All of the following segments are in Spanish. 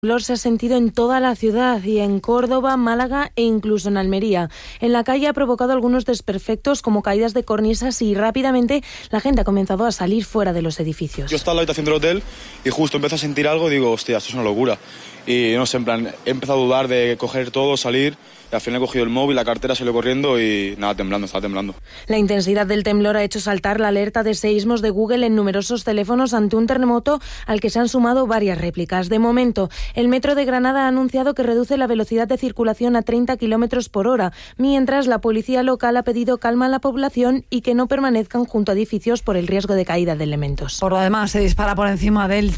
El temblor se ha sentido en toda la ciudad y en Córdoba, Málaga e incluso en Almería. En la calle ha provocado algunos desperfectos como caídas de cornisas y rápidamente la gente ha comenzado a salir fuera de los edificios. Yo estaba en la habitación del hotel y justo empecé a sentir algo y digo, hostia, esto es una locura. Y no sé, en plan, he empezado a dudar de coger todo, salir. Y al final he cogido el móvil, la cartera, salió corriendo y nada, estaba temblando. La intensidad del temblor ha hecho saltar la alerta de seísmos de Google en numerosos teléfonos ante un terremoto al que se han sumado varias réplicas. De momento, el Metro de Granada ha anunciado que reduce la velocidad de circulación a 30 km por hora, mientras la policía local ha pedido calma a la población y que no permanezcan junto a edificios por el riesgo de caída de elementos. Por lo demás, se dispara por encima del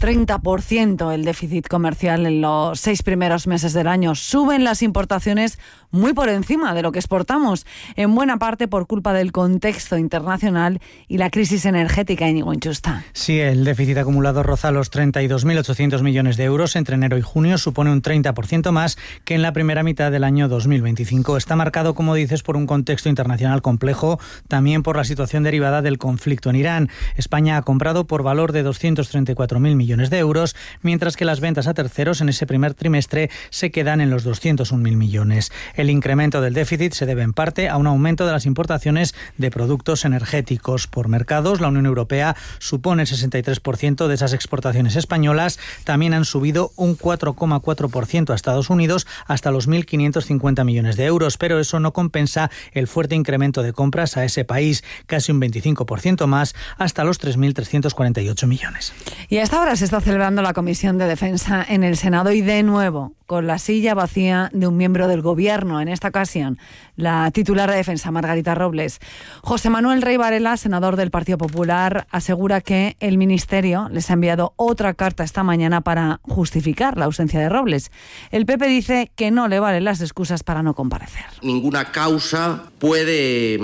30% el déficit comercial en los 6 primeros meses del año. Suben las importaciones muy por encima de lo que exportamos, en buena parte por culpa del contexto internacional y la crisis energética, Íñigo Inchusta. Sí, el déficit acumulado roza los 32.800 millones de euros entre enero y junio, supone un 30% más que en la primera mitad del año 2025. Está marcado, como dices, por un contexto internacional complejo, también por la situación derivada del conflicto en Irán. España ha comprado por valor de 234.000 millones de euros, mientras que las ventas a terceros en ese primer trimestre se quedan en los 201.000 millones. El incremento del déficit se debe en parte a un aumento de las importaciones de productos energéticos. Por mercados, la Unión Europea supone el 63% de esas exportaciones españolas. También han subido un 4,4% a Estados Unidos hasta los 1.550 millones de euros, pero eso no compensa el fuerte incremento de compras a ese país, casi un 25% más, hasta los 3.348 millones. Y a esta hora se está celebrando la Comisión de Defensa en el Senado y de nuevo con la silla vacía de un miembro del Gobierno. En esta ocasión, la titular de Defensa, Margarita Robles. José Manuel Rey Varela, senador del Partido Popular, asegura que el Ministerio les ha enviado otra carta esta mañana para justificar la ausencia de Robles. El PP dice que no le valen las excusas para no comparecer. Ninguna causa puede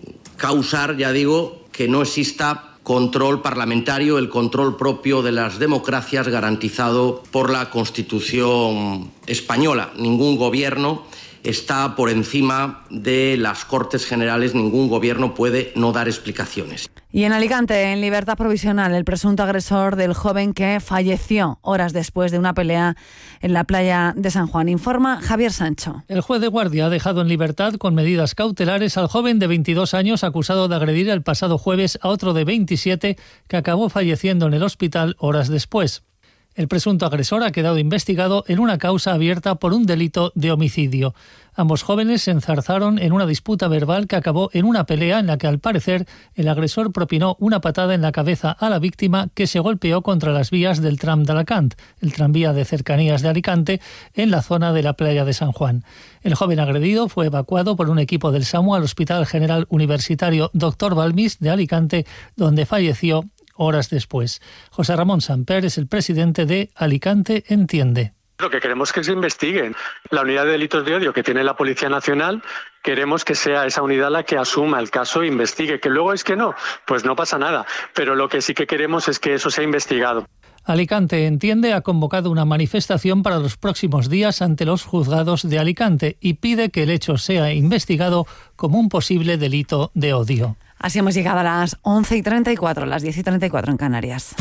causar, ya digo, que no exista control parlamentario, el control propio de las democracias garantizado por la Constitución española. Ningún gobierno está por encima de las Cortes Generales, ningún gobierno puede no dar explicaciones. Y en Alicante, en libertad provisional, el presunto agresor del joven que falleció horas después de una pelea en la playa de San Juan. Informa Javier Sancho. El juez de guardia ha dejado en libertad con medidas cautelares al joven de 22 años acusado de agredir el pasado jueves a otro de 27 que acabó falleciendo en el hospital horas después. El presunto agresor ha quedado investigado en una causa abierta por un delito de homicidio. Ambos jóvenes se enzarzaron en una disputa verbal que acabó en una pelea en la que, al parecer, el agresor propinó una patada en la cabeza a la víctima que se golpeó contra las vías del tram de Alacant, el tranvía de cercanías de Alicante, en la zona de la playa de San Juan. El joven agredido fue evacuado por un equipo del SAMU al Hospital General Universitario Dr. Balmis de Alicante, donde falleció horas después. José Ramón Samper es el presidente de Alicante Entiende. Lo que queremos es que se investiguen. La unidad de delitos de odio que tiene la Policía Nacional, queremos que sea esa unidad la que asuma el caso e investigue. Que luego es que no, pues no pasa nada. Pero lo que sí que queremos es que eso sea investigado. Alicante Entiende ha convocado una manifestación para los próximos días ante los juzgados de Alicante y pide que el hecho sea investigado como un posible delito de odio. Así hemos llegado a las 11:34, las 10:34 en Canarias.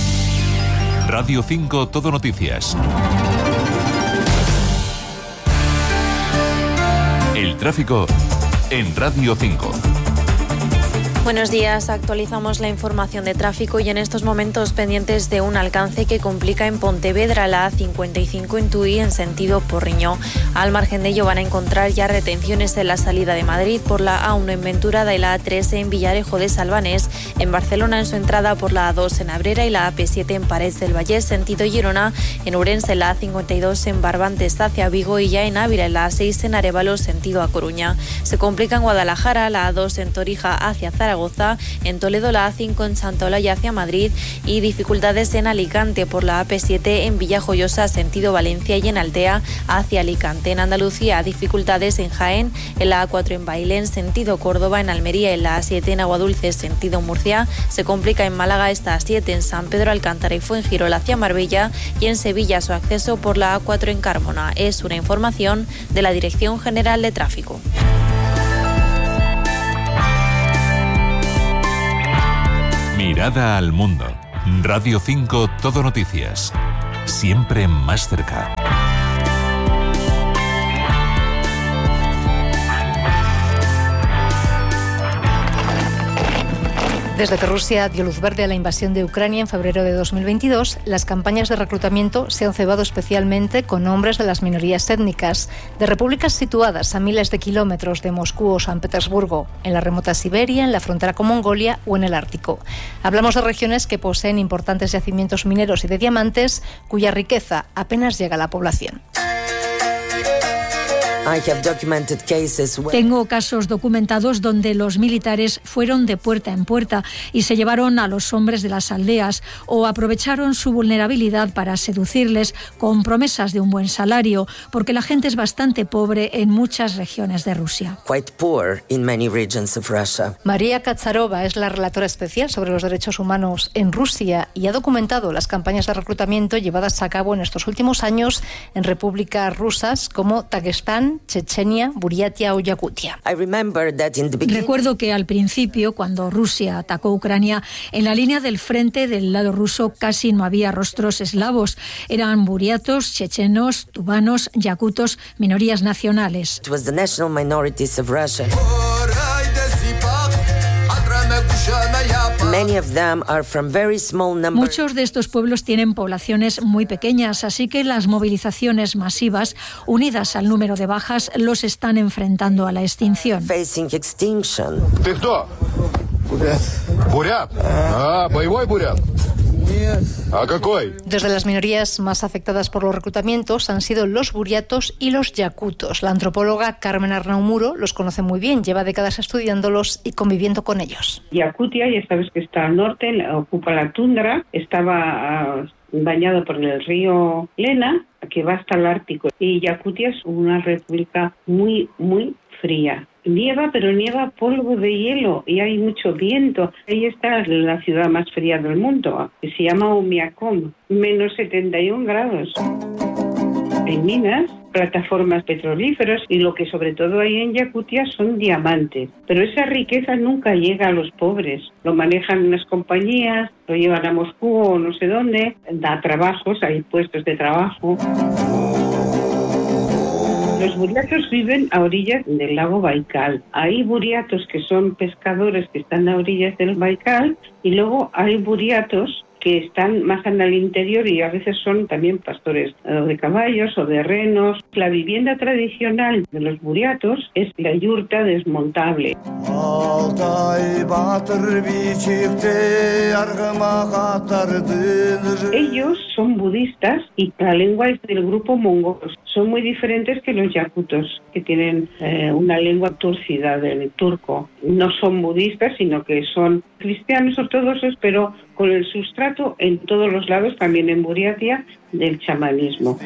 Radio 5 Todo Noticias. El tráfico en Radio 5. Buenos días, actualizamos la información de tráfico y en estos momentos pendientes de un alcance que complica en Pontevedra, la A55 en Tui en sentido Porriño. Al margen de ello van a encontrar ya retenciones en la salida de Madrid por la A1 en Venturada y la A3 en Villarejo de Salvanés, en Barcelona en su entrada por la A2 en Abrera y la AP7 en Parets del Vallés sentido Girona, en Ourense la A52 en Barbantes hacia Vigo y ya en Ávila en la A6 en Arévalo sentido A Coruña. Se complica en Guadalajara, la A2 en Torija hacia Zaragoza, en Toledo la A5 en Santa Olalla hacia Madrid y dificultades en Alicante por la AP7 en Villajoyosa sentido Valencia y en Altea hacia Alicante. En Andalucía dificultades en Jaén, en la A4 en Bailén sentido Córdoba, en Almería en la A7 en Aguadulce sentido Murcia. Se complica en Málaga esta A7 en San Pedro Alcántara y Fuengirola hacia Marbella y en Sevilla su acceso por la A4 en Carmona. Es una información de la Dirección General de Tráfico. Mirada al mundo. Radio 5 Todo Noticias. siempre más cerca. Desde que Rusia dio luz verde a la invasión de Ucrania en febrero de 2022, las campañas de reclutamiento se han cebado especialmente con hombres de las minorías étnicas, de repúblicas situadas a miles de kilómetros de Moscú o San Petersburgo, en la remota Siberia, en la frontera con Mongolia o en el Ártico. Hablamos de regiones que poseen importantes yacimientos mineros y de diamantes, cuya riqueza apenas llega a la población. Tengo casos documentados donde los militares fueron de puerta en puerta y se llevaron a los hombres de las aldeas o aprovecharon su vulnerabilidad para seducirles con promesas de un buen salario, porque la gente es bastante pobre en muchas regiones de Rusia. María Katsarova es la relatora especial sobre los derechos humanos en Rusia y ha documentado las campañas de reclutamiento llevadas a cabo en estos últimos años en repúblicas rusas como Daguestán, Chechenia, Buriatia o Yakutia. Recuerdo que al principio, cuando Rusia atacó Ucrania, en la línea del frente del lado ruso casi no había rostros eslavos. Eran buriatos, chechenos, tubanos, yakutos, minorías nacionales. Muchos de estos pueblos tienen poblaciones muy pequeñas, así que las movilizaciones masivas, unidas al número de bajas, los están enfrentando a la extinción. Desde las minorías más afectadas por los reclutamientos han sido los buriatos y los yakutos. La antropóloga Carmen Arnaumuro los conoce muy bien, lleva décadas estudiándolos y conviviendo con ellos. Yakutia, ya sabes que está al norte, ocupa la tundra, estaba bañado por el río Lena, que va hasta el Ártico. Y Yakutia es una república muy, muy fría. Nieva, pero nieva polvo de hielo y hay mucho viento. Ahí está la ciudad más fría del mundo, que se llama Omiakom, menos 71 grados. Hay minas, plataformas petrolíferas y lo que sobre todo hay en Yakutia son diamantes. Pero esa riqueza nunca llega a los pobres. Lo manejan unas compañías, lo llevan a Moscú o no sé dónde, da trabajos, hay puestos de trabajo. Los buriatos viven a orillas del lago Baikal. Hay buriatos que son pescadores que están a orillas del Baikal y luego hay buriatos que están más en el interior y a veces son también pastores de caballos o de renos. La vivienda tradicional de los buriatos es la yurta desmontable. Ellos son budistas y la lengua es del grupo mongol. Son muy diferentes que los yakutos, que tienen una lengua turcida del turco. No son budistas, sino que son cristianos ortodoxos, pero con el sustrato en todos los lados, también en Buriatia, del chamanismo.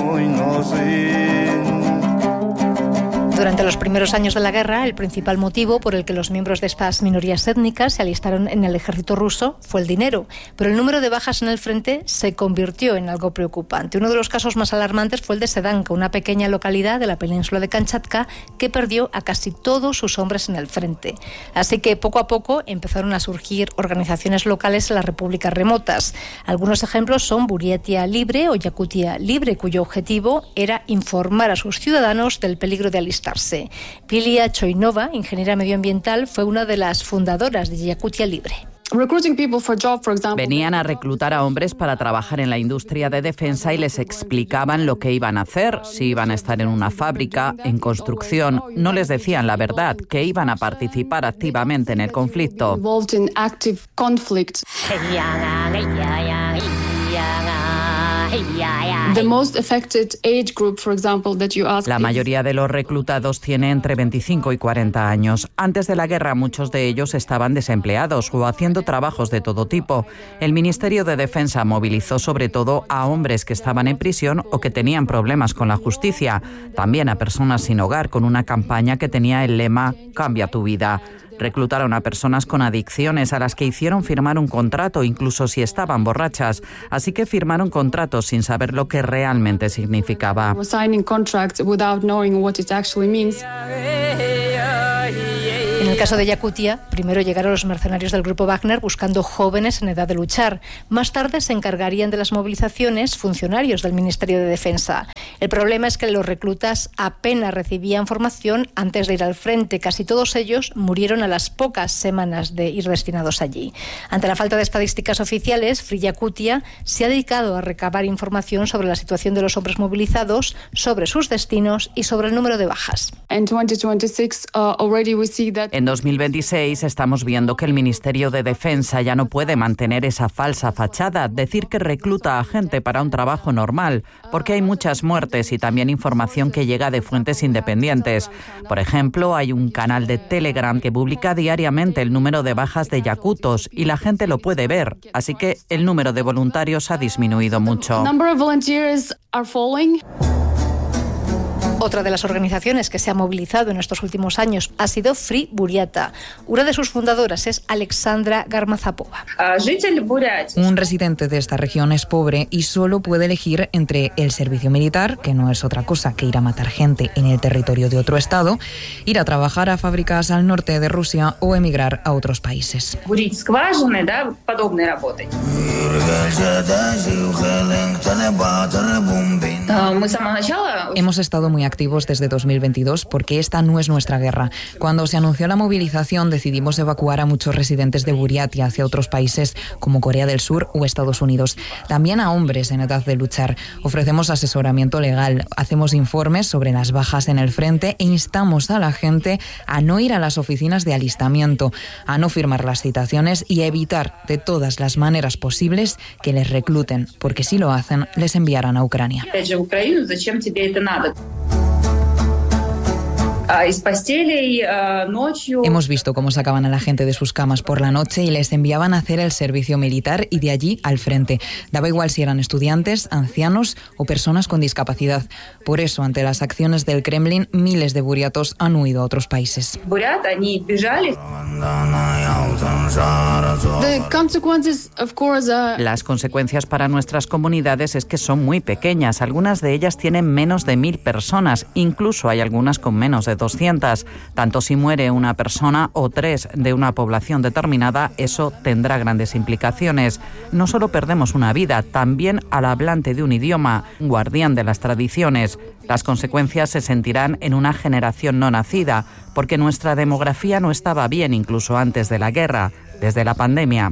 Durante los primeros años de la guerra, el principal motivo por el que los miembros de estas minorías étnicas se alistaron en el ejército ruso fue el dinero, pero el número de bajas en el frente se convirtió en algo preocupante. Uno de los casos más alarmantes fue el de Sedanka, una pequeña localidad de la península de Kamchatka que perdió a casi todos sus hombres en el frente. Así que poco a poco empezaron a surgir organizaciones locales en las repúblicas remotas. Algunos ejemplos son Buriatia Libre o Yakutia Libre, cuyo objetivo era informar a sus ciudadanos del peligro de alistarse. Pilia Choinova, ingeniera medioambiental, fue una de las fundadoras de Yakutia Libre. Venían a reclutar a hombres para trabajar en la industria de defensa y les explicaban lo que iban a hacer, si iban a estar en una fábrica, en construcción. No les decían la verdad, que iban a participar activamente en el conflicto. La mayoría de los reclutados tiene entre 25 y 40 años. Antes de la guerra, muchos de ellos estaban desempleados o haciendo trabajos de todo tipo. El Ministerio de Defensa movilizó sobre todo a hombres que estaban en prisión o que tenían problemas con la justicia. También a personas sin hogar, con una campaña que tenía el lema «Cambia tu vida». Reclutaron a personas con adicciones a las que hicieron firmar un contrato, incluso si estaban borrachas. Así que firmaron contratos sin saber lo que realmente significaba. En En el caso de Yakutia, primero llegaron los mercenarios del grupo Wagner buscando jóvenes en edad de luchar. Más tarde se encargarían de las movilizaciones funcionarios del Ministerio de Defensa. El problema es que los reclutas apenas recibían formación antes de ir al frente. Casi todos ellos murieron a las pocas semanas de ir destinados allí. Ante la falta de estadísticas oficiales, Free Yakutia se ha dedicado a recabar información sobre la situación de los hombres movilizados, sobre sus destinos y sobre el número de bajas. En 2026 estamos viendo que el Ministerio de Defensa ya no puede mantener esa falsa fachada, decir que recluta a gente para un trabajo normal, porque hay muchas muertes y también información que llega de fuentes independientes. Por ejemplo, hay un canal de Telegram que publica diariamente el número de bajas de yakutos y la gente lo puede ver, así que el número de voluntarios ha disminuido mucho. Otra de las organizaciones que se ha movilizado en estos últimos años ha sido Free Buryata. Una de sus fundadoras es Alexandra Garmazapova. Un residente de esta región es pobre y solo puede elegir entre el servicio militar, que no es otra cosa que ir a matar gente en el territorio de otro estado, ir a trabajar a fábricas al norte de Rusia o emigrar a otros países. Hemos estado muy activos desde 2022 porque esta no es nuestra guerra. Cuando se anunció la movilización decidimos evacuar a muchos residentes de Buriatia hacia otros países como Corea del Sur o Estados Unidos. También a hombres en edad de luchar. Ofrecemos asesoramiento legal, hacemos informes sobre las bajas en el frente e instamos a la gente a no ir a las oficinas de alistamiento, a no firmar las citaciones y a evitar de todas las maneras posibles que les recluten, porque si lo hacen, les enviarán a Ucrania. Hemos visto cómo sacaban a la gente de sus camas por la noche y les enviaban a hacer el servicio militar y de allí al frente. Daba igual si eran estudiantes, ancianos o personas con discapacidad. Por eso, ante las acciones del Kremlin, miles de buriatos han huido a otros países. Las consecuencias para nuestras comunidades es que son muy pequeñas. Algunas de ellas tienen menos de 1.000 personas. Incluso hay algunas con menos de 200. Tanto si muere una persona o 3 de una población determinada, eso tendrá grandes implicaciones. No solo perdemos una vida, también al hablante de un idioma, un guardián de las tradiciones. Las consecuencias se sentirán en una generación no nacida, porque nuestra demografía no estaba bien incluso antes de la guerra, desde la pandemia.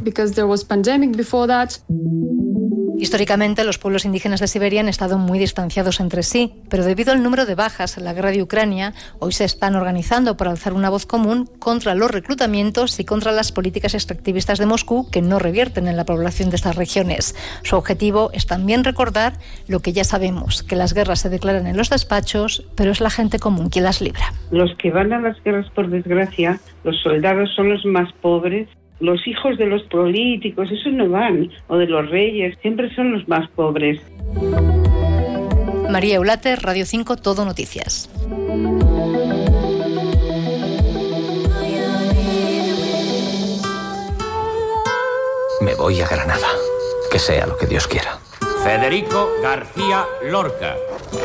Históricamente, los pueblos indígenas de Siberia han estado muy distanciados entre sí, pero debido al número de bajas en la guerra de Ucrania, hoy se están organizando para alzar una voz común contra los reclutamientos y contra las políticas extractivistas de Moscú que no revierten en la población de estas regiones. Su objetivo es también recordar lo que ya sabemos, que las guerras se declaran en los despachos, pero es la gente común quien las libra. Los que van a las guerras, por desgracia, los soldados son los más pobres. Los hijos de los políticos, esos no van, o de los reyes, siempre son los más pobres. María Eulate, Radio 5, Todo Noticias. Me voy a Granada, que sea lo que Dios quiera. Federico García Lorca.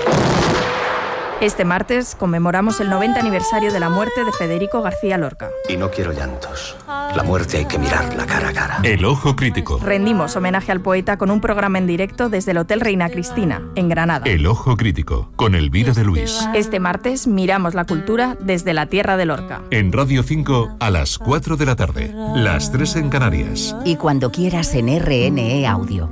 Este martes conmemoramos el 90 aniversario de la muerte de Federico García Lorca. Y no quiero llantos. La muerte hay que mirarla cara a cara. El Ojo Crítico. Rendimos homenaje al poeta con un programa en directo desde el Hotel Reina Cristina, en Granada. El Ojo Crítico, con Elvira de Luis. Este martes miramos la cultura desde la tierra de Lorca. En Radio 5 a las 4 de la tarde, las 3 en Canarias. Y cuando quieras en RNE Audio.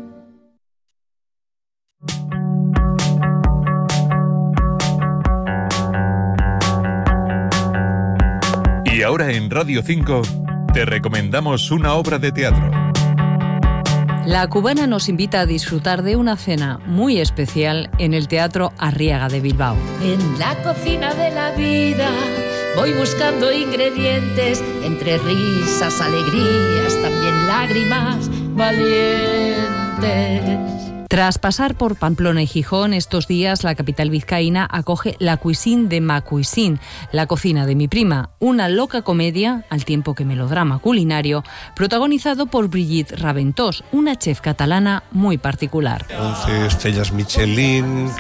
Y ahora en Radio 5 te recomendamos una obra de teatro. La Cubana nos invita a disfrutar de una cena muy especial en el Teatro Arriaga de Bilbao. En la cocina de la vida voy buscando ingredientes, entre risas, alegrías, también lágrimas valientes. Tras pasar por Pamplona y Gijón, estos días la capital vizcaína acoge La Cuisine de ma cuisine, la cocina de mi prima, una loca comedia, al tiempo que melodrama culinario, protagonizado por Brigitte Raventós, una chef catalana muy particular. 11 estrellas Michelin,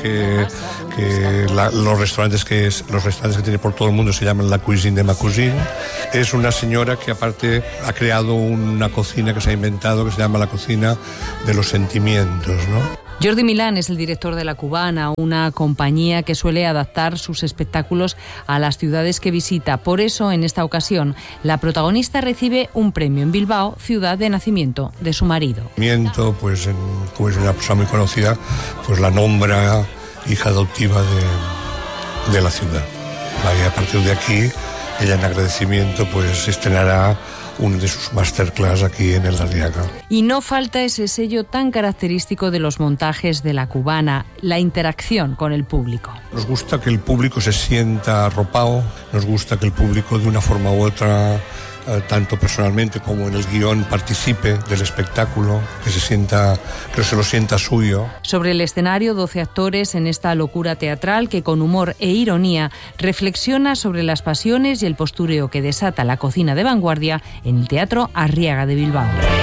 los restaurantes que tiene por todo el mundo se llaman La Cuisine de ma cuisine. Es una señora que aparte ha creado una cocina que se ha inventado, que se llama la cocina de los sentimientos, ¿no? Jordi Milán es el director de La Cubana, una compañía que suele adaptar sus espectáculos a las ciudades que visita. Por eso, en esta ocasión, la protagonista recibe un premio en Bilbao, ciudad de nacimiento de su marido. Pues como es una persona muy conocida, pues la nombra hija adoptiva de la ciudad. Y a partir de aquí, ella en agradecimiento pues estrenará uno de sus masterclass aquí en el Arriaga. Y no falta ese sello tan característico de los montajes de La Cubana, la interacción con el público. Nos gusta que el público se sienta arropado, nos gusta que el público de una forma u otra, tanto personalmente como en el guión, participe del espectáculo, que se lo sienta suyo. Sobre el escenario, 12 actores en esta locura teatral que con humor e ironía reflexiona sobre las pasiones y el postureo que desata la cocina de vanguardia en el Teatro Arriaga de Bilbao.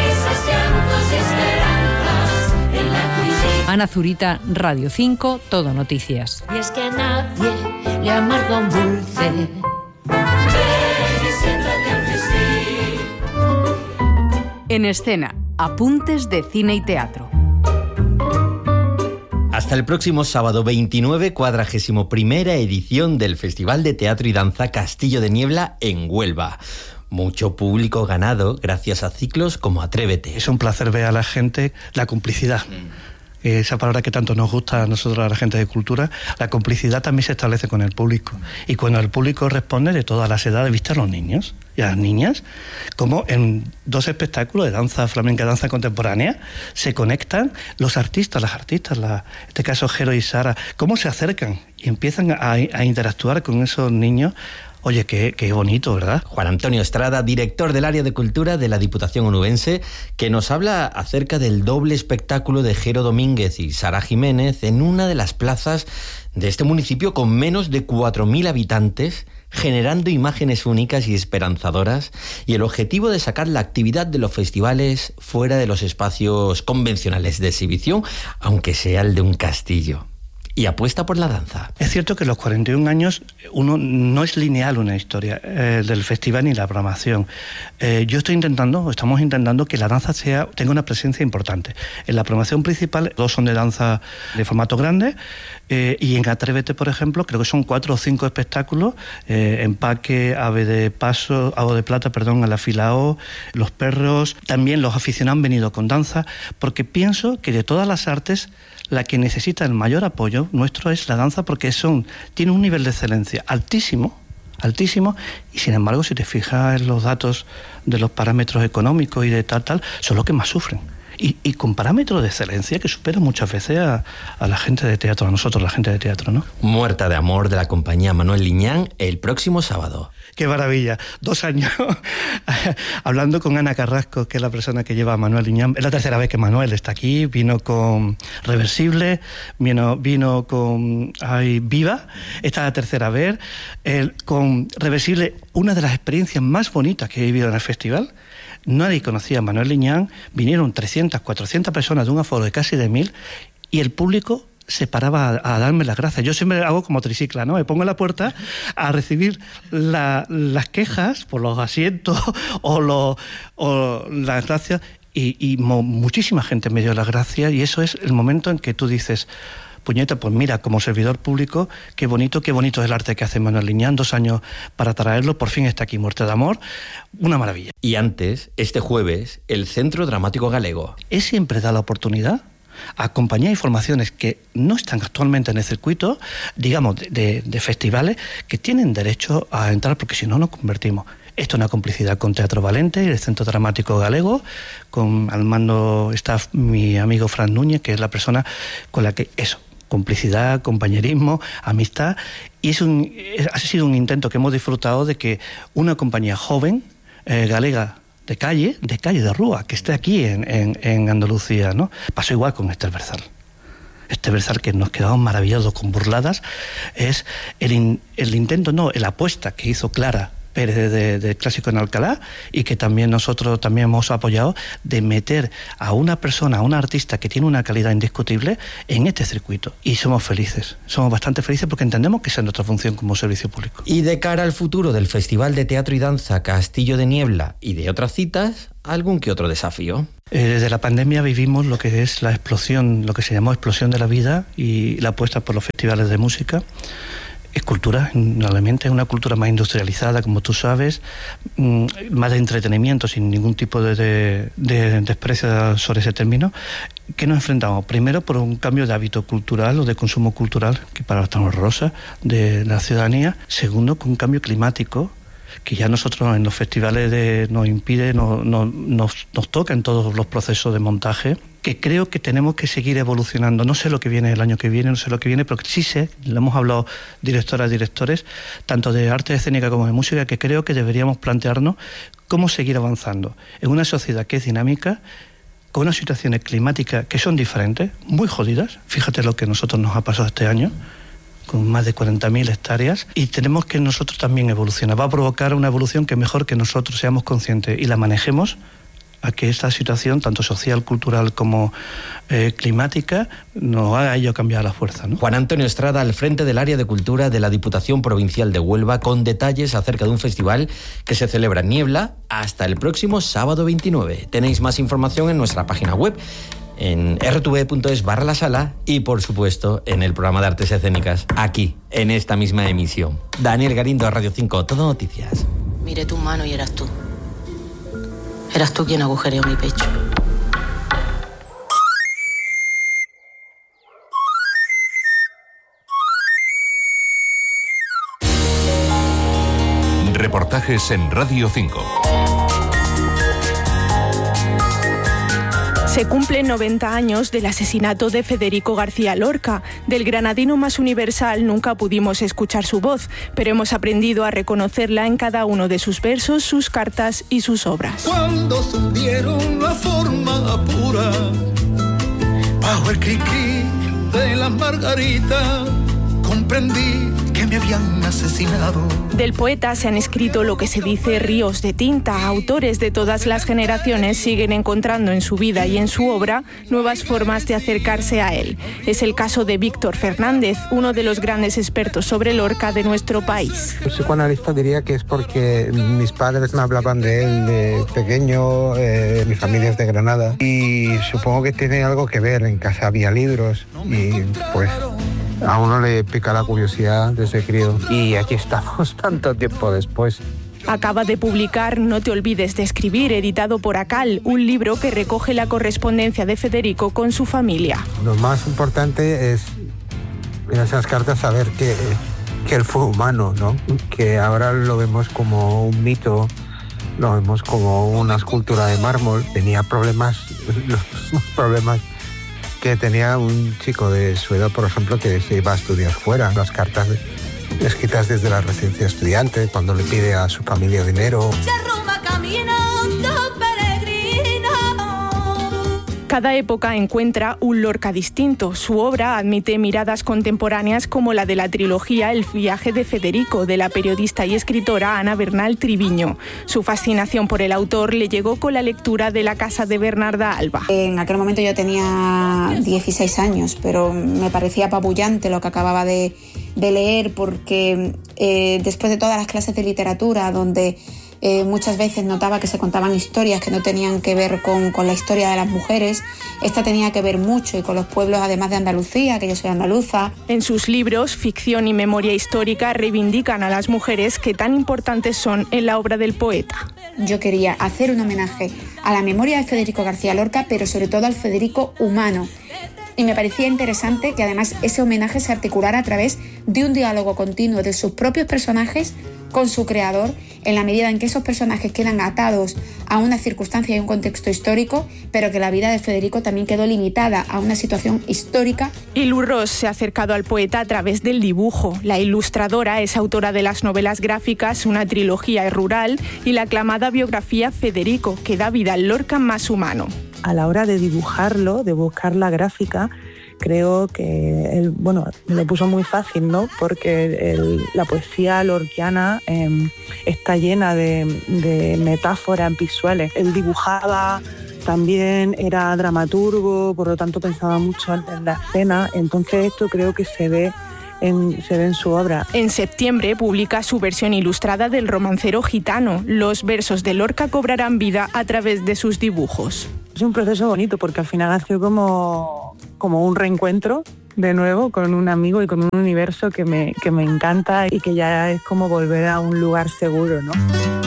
Ana Zurita, Radio 5, Todo Noticias. Y es que a nadie le amarga un dulce. En escena, apuntes de cine y teatro. Hasta el próximo sábado 29, 41ª edición del Festival de Teatro y Danza Castillo de Niebla en Huelva. Mucho público ganado gracias a ciclos como Atrévete. Es un placer ver a la gente, la complicidad. Esa palabra que tanto nos gusta a nosotros, a la gente de cultura, la complicidad también se establece con el público. Y cuando el público responde de todas las edades, ¿viste a los niños y a las niñas? Como en 2 espectáculos de danza flamenca y danza contemporánea se conectan los artistas, las artistas, en este caso Jero y Sara, cómo se acercan y empiezan a interactuar con esos niños. Oye, qué bonito, ¿verdad? Juan Antonio Estrada, director del área de cultura de la Diputación Onubense, que nos habla acerca del doble espectáculo de Jero Domínguez y Sara Jiménez en una de las plazas de este municipio con menos de 4.000 habitantes, generando imágenes únicas y esperanzadoras, y el objetivo de sacar la actividad de los festivales fuera de los espacios convencionales de exhibición, aunque sea el de un castillo. Y apuesta por la danza. Es cierto que los 41 años uno no es lineal una historia del festival ni la programación. Estamos intentando que la danza tenga una presencia importante. En la programación principal 2 son de danza de formato grande y en Atrévete, por ejemplo, creo que son 4 o 5 espectáculos, Empaque, Ave de Plata, Alafilao, Los Perros. También los aficionados han venido con danza, porque pienso que de todas las artes la que necesita el mayor apoyo nuestro es la danza, porque tiene un nivel de excelencia altísimo, y sin embargo, si te fijas en los datos de los parámetros económicos y de tal, son los que más sufren. Y con parámetros de excelencia que superan muchas veces a la gente de teatro, a nosotros, la gente de teatro, ¿no? Muerta de amor, de la compañía Manuel Liñán, el próximo sábado. ¡Qué maravilla! 2 años hablando con Ana Carrasco, que es la persona que lleva a Manuel Liñán. Es la 3ª vez que Manuel está aquí. Vino con Reversible, vino con Viva. Esta es la 3ª vez. Con Reversible, una de las experiencias más bonitas que he vivido en el festival. Nadie conocía a Manuel Liñán. Vinieron 300, 400 personas de un aforo de casi de 1.000 y el público se paraba a darme las gracias. Yo siempre hago como tricicla, ¿no? Me pongo en la puerta a recibir las quejas por los asientos o las gracias y muchísima gente me dio las gracias, y eso es el momento en que tú dices: puñeta, pues mira, como servidor público, qué bonito es el arte que hace Manuel Liñán. 2 años para traerlo, por fin está aquí, Muerte de amor, una maravilla. Y antes, este jueves, el Centro Dramático Galego. Es siempre da la oportunidad a compañías y formaciones que no están actualmente en el circuito, digamos, de festivales, que tienen derecho a entrar, porque si no nos convertimos. Esto es una complicidad con Teatro Valente y el Centro Dramático Galego, al mando está mi amigo Fran Núñez, que es la persona con la que complicidad, compañerismo, amistad, y ha sido un intento que hemos disfrutado de que una compañía joven, galega, de calle de Rúa, que esté aquí en Andalucía, ¿no? Pasó igual con Esther Berzal. este Berzal que nos quedamos maravillados con burladas, es la apuesta que hizo Clara Pérez de Clásico en Alcalá, y que también nosotros hemos apoyado, de meter a una persona, a un artista que tiene una calidad indiscutible en este circuito. Y somos bastante felices porque entendemos que esa es nuestra función como servicio público. Y de cara al futuro del Festival de Teatro y Danza Castillo de Niebla y de otras citas, algún que otro desafío. Desde la pandemia vivimos lo que es la explosión, lo que se llamó explosión de la vida, y la apuesta por los festivales de música. Es cultura, realmente es una cultura más industrializada, como tú sabes, más de entretenimiento, sin ningún tipo de desprecio sobre ese término, que nos enfrentamos primero por un cambio de hábito cultural o de consumo cultural, que para nosotros es horrorosa, de la ciudadanía. Segundo, con un cambio climático, que ya nosotros en los festivales nos impide, nos toca en todos los procesos de montaje, que creo que tenemos que seguir evolucionando. No sé lo que viene el año que viene, pero sí sé, lo hemos hablado directoras, directores, tanto de arte escénica como de música, que creo que deberíamos plantearnos cómo seguir avanzando en una sociedad que es dinámica, con unas situaciones climáticas que son diferentes, muy jodidas. Fíjate lo que a nosotros nos ha pasado este año, con más de 40.000 hectáreas, y tenemos que nosotros también evolucionar. Va a provocar una evolución que mejor que nosotros seamos conscientes y la manejemos, a que esta situación, tanto social, cultural como climática, nos haga ello cambiar a la fuerza, ¿no? Juan Antonio Estrada, al frente del área de cultura de la Diputación Provincial de Huelva, con detalles acerca de un festival que se celebra en Niebla hasta el próximo sábado 29. Tenéis más información en nuestra página web, en rtv.es/la-sala, y por supuesto en el programa de Artes Escénicas, aquí, en esta misma emisión. Daniel Galindo, Radio 5, Todo Noticias. Miré tu mano y eras tú. Eras tú quien agujereó mi pecho. Reportajes en Radio 5. Se cumplen 90 años del asesinato de Federico García Lorca. Del granadino más universal nunca pudimos escuchar su voz, pero hemos aprendido a reconocerla en cada uno de sus versos, sus cartas y sus obras. Cuando se hundieron la forma pura, bajo el cri-cri de las margaritas, comprendí que me habían asesinado. Del poeta se han escrito lo que se dice ríos de tinta. Autores de todas las generaciones siguen encontrando en su vida y en su obra nuevas formas de acercarse a él. Es el caso de Víctor Fernández, uno de los grandes expertos sobre Lorca de nuestro país. Un psicoanalista diría que es porque mis padres me hablaban de él de pequeño, mi familia es de Granada, y supongo que tiene algo que ver. En casa había libros y pues a uno le pica la curiosidad desde crío, y aquí estamos tanto tiempo después. Acaba de publicar No te olvides de escribir, editado por Acal, un libro que recoge la correspondencia de Federico con su familia. Lo más importante es en esas cartas saber que él fue humano, ¿no? Que ahora lo vemos como un mito, lo vemos como una escultura de mármol. Tenía problemas, los mismos problemas que tenía un chico de su edad, por ejemplo, que se iba a estudiar fuera. Las cartas escritas desde la residencia estudiante, cuando le pide a su familia dinero. Cada época encuentra un Lorca distinto. Su obra admite miradas contemporáneas como la de la trilogía El viaje de Federico, de la periodista y escritora Ana Bernal Triviño. Su fascinación por el autor le llegó con la lectura de La casa de Bernarda Alba. En aquel momento yo tenía 16 años, pero me parecía apabullante lo que acababa de leer, porque después de todas las clases de literatura, donde muchas veces notaba que se contaban historias que no tenían que ver con la historia de las mujeres, esta tenía que ver mucho y con los pueblos, además de Andalucía, que yo soy andaluza. En sus libros, ficción y memoria histórica reivindican a las mujeres que tan importantes son en la obra del poeta. Yo quería hacer un homenaje a la memoria de Federico García Lorca, pero sobre todo al Federico humano. Y me parecía interesante que además ese homenaje se articulara a través de un diálogo continuo de sus propios personajes con su creador, en la medida en que esos personajes quedan atados a una circunstancia y un contexto histórico, pero que la vida de Federico también quedó limitada a una situación histórica. Y Luz Ros se ha acercado al poeta a través del dibujo. La ilustradora es autora de las novelas gráficas Una trilogía rural y la aclamada biografía Federico, que da vida al Lorca más humano. A la hora de dibujarlo, de buscar la gráfica, creo que él, me lo puso muy fácil, ¿no? Porque la poesía lorquiana está llena de metáforas visuales. Él dibujaba, también era dramaturgo, por lo tanto pensaba mucho en la escena, entonces esto creo que se ve en su obra. En septiembre publica su versión ilustrada del romancero gitano. Los versos de Lorca cobrarán vida a través de sus dibujos. Es un proceso bonito porque al final ha sido como un reencuentro de nuevo con un amigo y con un universo que me encanta y que ya es como volver a un lugar seguro, ¿no?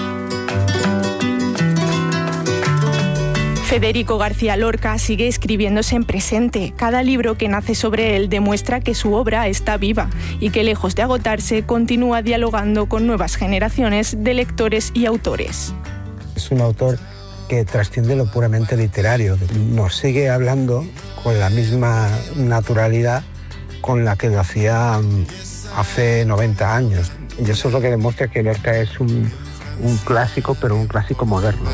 Federico García Lorca sigue escribiéndose en presente. Cada libro que nace sobre él demuestra que su obra está viva y que, lejos de agotarse, continúa dialogando con nuevas generaciones de lectores y autores. Es un autor que trasciende lo puramente literario. Nos sigue hablando con la misma naturalidad con la que lo hacía hace 90 años. Y eso es lo que demuestra que Lorca es un clásico, pero un clásico moderno.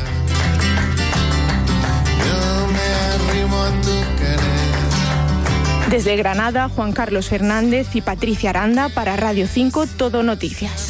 Desde Granada, Juan Carlos Fernández y Patricia Aranda para Radio 5 Todo Noticias.